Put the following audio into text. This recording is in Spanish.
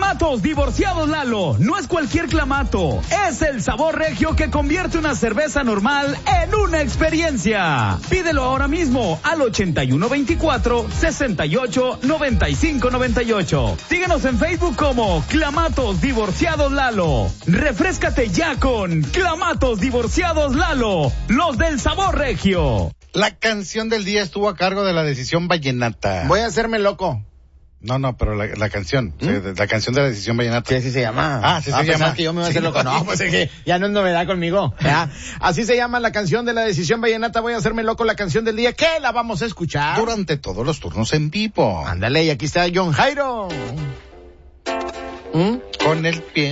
Clamatos Divorciados Lalo. No es cualquier clamato. Es el sabor regio que convierte una cerveza normal en una experiencia. Pídelo ahora mismo al 8124-689598. Síguenos en Facebook como Clamatos Divorciados Lalo. Refréscate ya con Clamatos Divorciados Lalo. Los del sabor regio. La canción del día estuvo a cargo de La Decisión Vallenata. Voy a hacerme loco. No, pero la canción, la canción de La Decisión Vallenata. Sí, así se llama. Sí se llama. Que yo me voy a hacer loco. No, pues es que ya no es novedad conmigo. ¿Ya? Así se llama la canción de La Decisión Vallenata. Voy a hacerme loco, la canción del día. ¿Qué la vamos a escuchar? Durante todos los turnos en vivo. Ándale, y aquí está John Jairo. Con el pie